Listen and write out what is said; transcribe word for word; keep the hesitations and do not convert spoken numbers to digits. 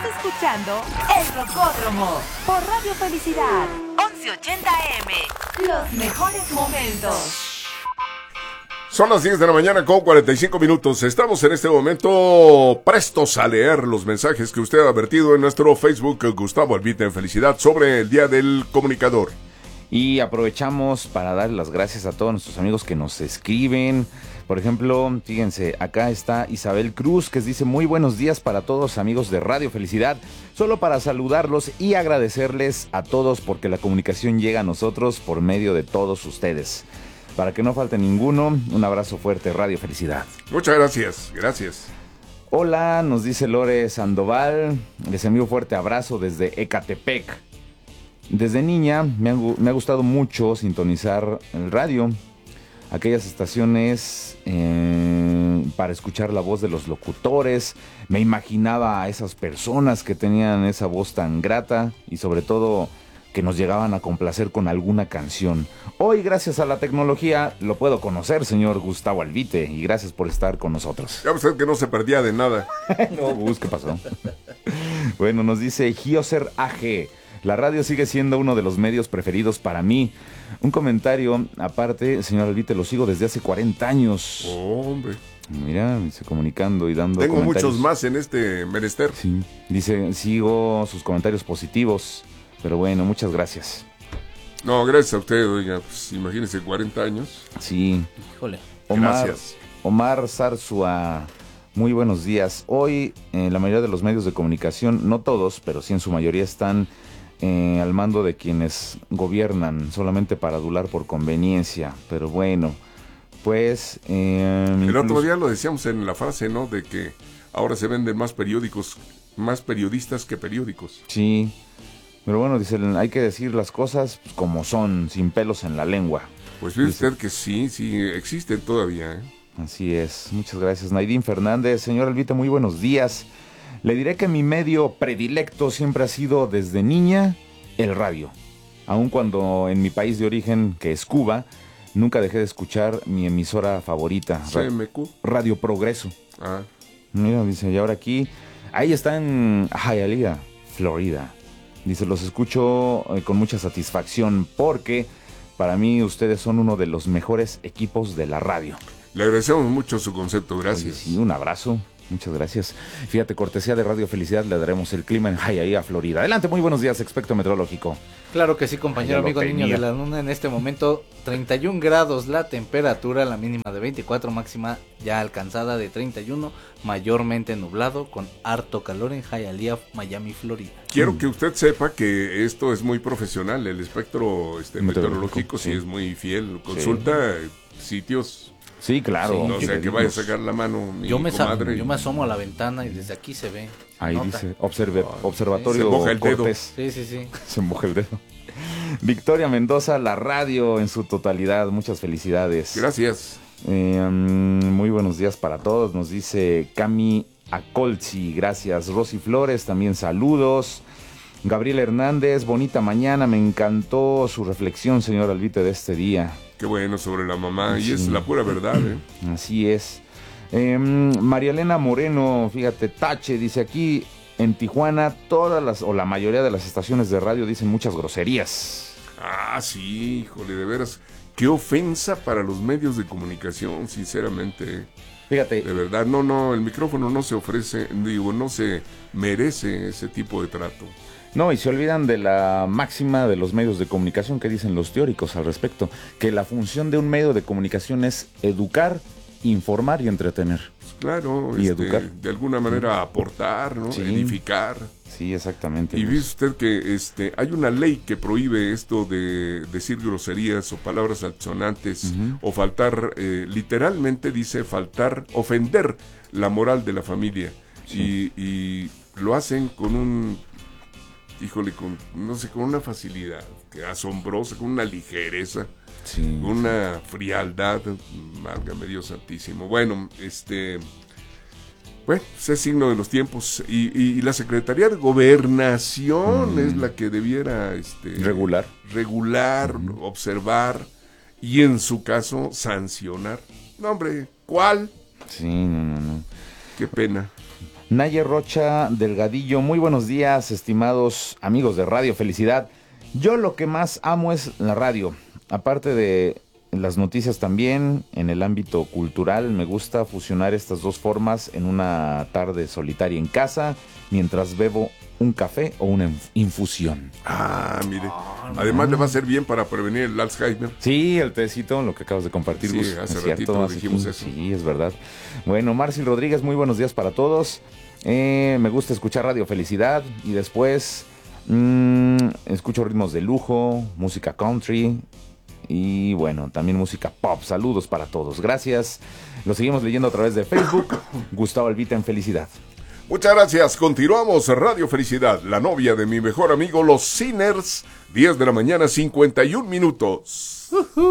escuchando El Rocódromo por Radio Felicidad, once ochenta A M. Los mejores momentos. Son las diez de la mañana con cuarenta y cinco minutos. Estamos en este momento prestos a leer los mensajes que usted ha vertido en nuestro Facebook Gustavo Albite en Felicidad sobre el Día del Comunicador. Y aprovechamos para dar las gracias a todos nuestros amigos que nos escriben. Por ejemplo, fíjense, acá está Isabel Cruz, que dice: muy buenos días para todos amigos de Radio Felicidad. Solo para saludarlos y agradecerles a todos porque la comunicación llega a nosotros por medio de todos ustedes. Para que no falte ninguno, un abrazo fuerte, Radio Felicidad. Muchas gracias, gracias. Hola, nos dice Lore Sandoval, les envío un fuerte abrazo desde Ecatepec. Desde niña me ha, me ha gustado mucho sintonizar el radio, aquellas estaciones eh, para escuchar la voz de los locutores. Me imaginaba a esas personas que tenían esa voz tan grata y sobre todo que nos llegaban a complacer con alguna canción. Hoy, gracias a la tecnología, lo puedo conocer, señor Gustavo Albite, y gracias por estar con nosotros. Ya usted que no se perdía de nada. No, Gus, ¿qué pasó? Bueno, nos dice Gioser A G. La radio sigue siendo uno de los medios preferidos para mí. Un comentario aparte, señor Albite, lo sigo desde hace cuarenta años. Oh, hombre. Mira, dice, comunicando y dando Tengo comentarios. muchos más en este menester. Sí, dice, sigo sus comentarios positivos. Pero bueno, muchas gracias. No, gracias a usted, oiga, pues imagínese cuarenta años. Sí. Híjole. Omar, Gracias. Omar Zarzúa, muy buenos días. Hoy eh, la mayoría de los medios de comunicación, no todos, pero sí en su mayoría están eh, al mando de quienes gobiernan solamente para adular por conveniencia. Pero bueno, pues... Eh, El incluso... otro día lo decíamos en la frase, ¿no? De que ahora se venden más periódicos, más periodistas que periódicos. Sí. Pero bueno, dicen, hay que decir las cosas como son, sin pelos en la lengua. Pues ve usted que sí, sí, existen todavía, ¿eh? Así es, muchas gracias. Naidín Fernández, señor Albite, muy buenos días. Le diré que mi medio predilecto siempre ha sido desde niña el radio. Aun cuando en mi país de origen, que es Cuba, nunca dejé de escuchar mi emisora favorita, C M Q. Radio Progreso. Ah. Mira, dice, y ahora aquí, ahí está en Hialeah, Florida. Dice, los escucho eh, con mucha satisfacción porque para mí ustedes son uno de los mejores equipos de la radio. Le agradecemos mucho su concepto, gracias. Oye, sí, un abrazo, muchas gracias. Fíjate, cortesía de Radio Felicidad, le daremos el clima en Hialeah, Florida. Adelante, muy buenos días, Expecto Meteorológico. Claro que sí, compañero, Ya lo amigo niño tenía. de la luna. En este momento, treinta y un grados la temperatura, la mínima de veinticuatro, máxima ya alcanzada de treinta y uno, mayormente nublado, con harto calor en Hialeah, Miami, Florida. Quiero que usted sepa que esto es muy profesional, el espectro este, meteorológico, Meteorológico, sí sí. es muy fiel, consulta eh, sitios, Sí, claro. no sea que vaya a sacar la mano mi Yo me, sa- comadre. yo me asomo a la ventana y desde aquí se ve. Ahí nota. dice, observe, observatorio Se moja el dedo. Cortés. Sí, sí, sí. Se moja el dedo. Victoria Mendoza, la radio en su totalidad, muchas felicidades. Gracias. Eh, um, muy buenos días para todos, nos dice Cami Acolci, gracias. Rosy Flores, también saludos. Gabriel Hernández, bonita mañana, me encantó su reflexión, señor Albite, de este día. Qué bueno sobre la mamá, y Sí. es la pura verdad, ¿eh? Así es. Eh, María Elena Moreno, fíjate, Tache, dice aquí en Tijuana, todas las, o la mayoría de las estaciones de radio dicen muchas groserías. Ah, sí, híjole, de veras. Qué ofensa para los medios de comunicación, sinceramente. Fíjate, De verdad, no, no, el micrófono no se ofrece, digo, no se merece ese tipo de trato. no, y se olvidan de la máxima de los medios de comunicación que dicen los teóricos al respecto, que la función de un medio de comunicación es educar, informar y entretener. Pues claro, Y este, educar. de alguna manera aportar, ¿no? Sí. Edificar. Sí, exactamente. Y dice usted que este hay una ley que prohíbe esto de decir groserías o palabras altisonantes Ujú. o faltar, eh, literalmente dice faltar, ofender la moral de la familia. Sí. Y, y lo hacen con un, híjole, con, no sé, con una facilidad que asombrosa, con una ligereza, Sí. con una frialdad, válgame Dios santísimo. Bueno, este... Bueno, ese es signo de los tiempos y, y, y la Secretaría de Gobernación Mm. es la que debiera este, Regular. regular, Ujú. observar y en su caso sancionar. No, hombre, ¿cuál? Sí, no, no, no. Qué pena. Naye Rocha Delgadillo, muy buenos días, estimados amigos de Radio Felicidad. Yo lo que más amo es la radio, aparte de las noticias también, en el ámbito cultural, me gusta fusionar estas dos formas en una tarde solitaria en casa, mientras bebo un café o una infusión. Ah, mire. Además le va a ser bien para prevenir el Alzheimer. Sí, el tecito, lo que acabas de compartir. Sí, Gus, hace es ratito cierto, dijimos hace- eso. Sí, es verdad. Bueno, Marcel Rodríguez, muy buenos días para todos. Eh, me gusta escuchar Radio Felicidad y después mmm, escucho ritmos de lujo, música country y bueno, también música pop. Saludos para todos. Gracias. Lo seguimos leyendo a través de Facebook. Gustavo Albita en Felicidad. Muchas gracias. Continuamos Radio Felicidad, la novia de mi mejor amigo, los Sinners. diez de la mañana, cincuenta y un minutos.